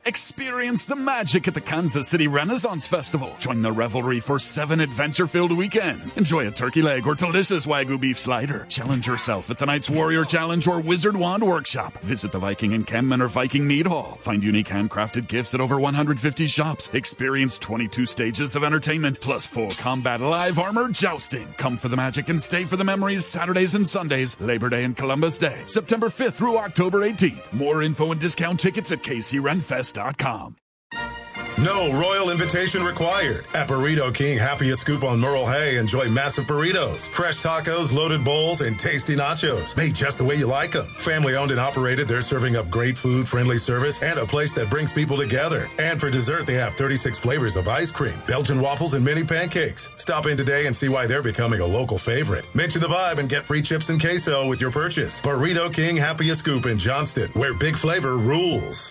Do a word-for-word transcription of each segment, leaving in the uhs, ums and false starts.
Experience the magic at the Kansas City Renaissance Festival. Join the revelry for seven adventure-filled weekends. Enjoy a turkey leg or delicious Wagyu beef slider. Challenge yourself at the Knight's Warrior Challenge or Wizard Wand Workshop. Visit the Viking Encampment or Viking Mead Hall. Find unique handcrafted gifts at over one hundred fifty shops. Experience twenty-two stages of entertainment, plus full combat live armor jousting. Come for the magic and stay for the memories Saturdays and Sundays, Labor Day and Columbus Day, September fifth through October eighteenth. More info and discount tickets at k c ren fest dot com. No royal invitation required. At Burrito King, happiest scoop on Merle Hay, enjoy massive burritos, fresh tacos, loaded bowls, and tasty nachos. Made just the way you like them. Family owned and operated, they're serving up great food, friendly service, and a place that brings people together. And for dessert, they have thirty-six flavors of ice cream, Belgian waffles, and mini pancakes. Stop in today and see why they're becoming a local favorite. Mention the vibe and get free chips and queso with your purchase. Burrito King, happiest scoop in Johnston, where big flavor rules.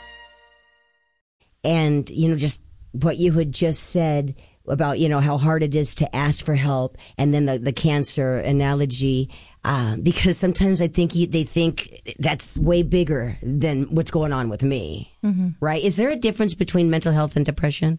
And, you know, just what you had just said about, you know, how hard it is to ask for help, and then the, the cancer analogy, uh, because sometimes I think you, they think that's way bigger than what's going on with me, mm-hmm. right? Is there a difference between mental health and depression?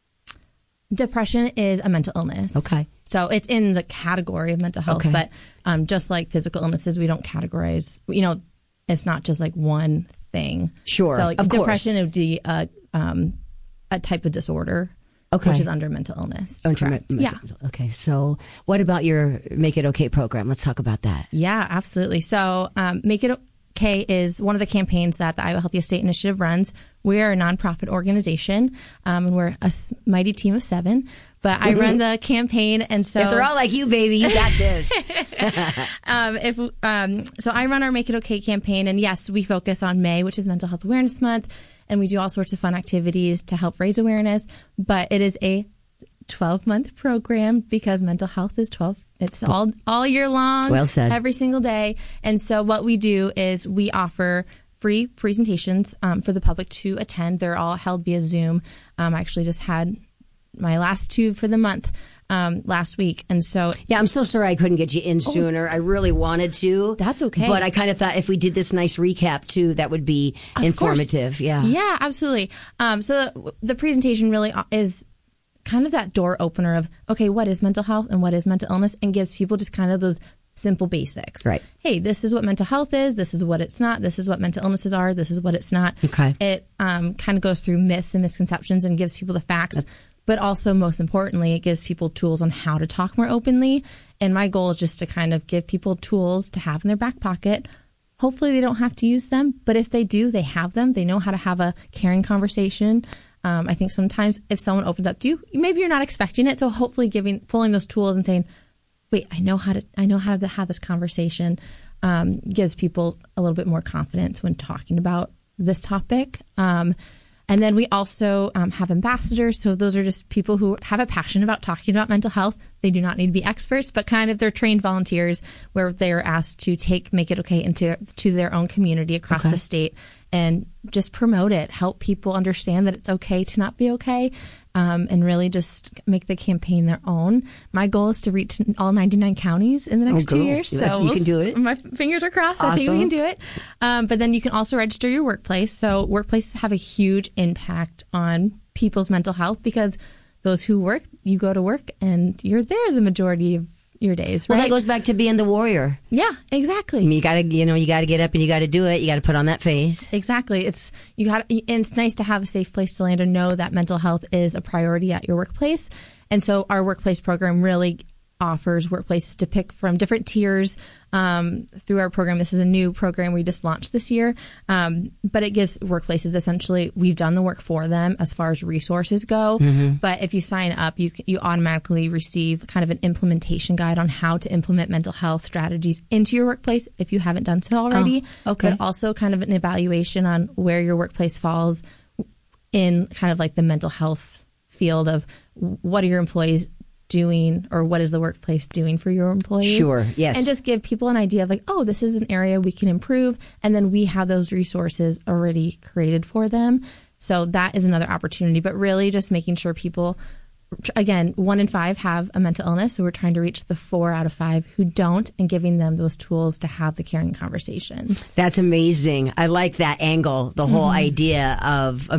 Depression is a mental illness. Okay. So it's in the category of mental health, okay. but um, just like physical illnesses, we don't categorize, you know, it's not just like one thing. Sure, so like of depression course. would be a um, a type of disorder, okay. which is under mental illness. Under Correct. Me- yeah. Okay. So, what about your Make It Okay program? Let's talk about that. Yeah, absolutely. So, um, Make It Okay is one of the campaigns that the Iowa Healthy Estate Initiative runs. We are a nonprofit organization, um, and we're a mighty team of seven. But I run the campaign, and so if they're all like you, baby, you got this. um, if um, so, I run our Make It Okay campaign, and yes, we focus on May, which is Mental Health Awareness Month, and we do all sorts of fun activities to help raise awareness. But it is a twelve month program because mental health is twelve. It's all all year long. Well said. Every single day, and so what we do is we offer free presentations um, for the public to attend. They're all held via Zoom. Um, I actually just had my last two for the month um, last week. And so, yeah, I'm so sorry I couldn't get you in sooner. Oh, I really wanted to. That's okay. But I kind of thought if we did this nice recap too, that would be of informative. Course. Yeah. Yeah, absolutely. Um, so the, the presentation really is kind of that door opener of, okay, what is mental health and what is mental illness, and gives people just kind of those simple basics. Right. Hey, this is what mental health is. This is what it's not. This is what mental illnesses are. This is what it's not. Okay. It um, kind of goes through myths and misconceptions and gives people the facts. Yep. But also, most importantly, it gives people tools on how to talk more openly. And my goal is just to kind of give people tools to have in their back pocket. Hopefully they don't have to use them, but if they do, they have them. They know how to have a caring conversation. Um, I think sometimes if someone opens up to you, maybe you're not expecting it. So hopefully giving, pulling those tools and saying, wait, I know how to, I know how to have this conversation, um, gives people a little bit more confidence when talking about this topic. Um, And then we also um, have ambassadors. So those are just people who have a passion about talking about mental health. They do not need to be experts, but kind of they're trained volunteers where they're asked to take Make It Okay into to their own community across okay. the state and just promote it, help people understand that it's okay to not be okay, um, and really just make the campaign their own. My goal is to reach all ninety-nine counties in the next oh, two years. So we'll, you can do it. My fingers are crossed. Awesome. I think we can do it. Um, but then you can also register your workplace. So workplaces have a huge impact on people's mental health because those who work, you go to work and you're there the majority of your days, right? Well, that goes back to being the warrior. Yeah, exactly. I mean, you gotta, you know, you gotta get up and you gotta do it. You gotta put on that face. Exactly. It's you got. And it's nice to have a safe place to land and know that mental health is a priority at your workplace. And so our workplace program really offers workplaces to pick from different tiers um, through our program. This is a new program we just launched this year, um, but it gives workplaces essentially, we've done the work for them as far as resources go. Mm-hmm. But if you sign up, you you automatically receive kind of an implementation guide on how to implement mental health strategies into your workplace if you haven't done so already. Oh, okay. But also kind of an evaluation on where your workplace falls in kind of like the mental health field of what are your employees doing, or what is the workplace doing for your employees? Sure, yes. And just give people an idea of like, oh, this is an area we can improve. And then we have those resources already created for them. So that is another opportunity. But really just making sure people, again, one in five have a mental illness. So we're trying to reach the four out of five who don't and giving them those tools to have the caring conversations. That's amazing. I like that angle, the whole mm-hmm. idea of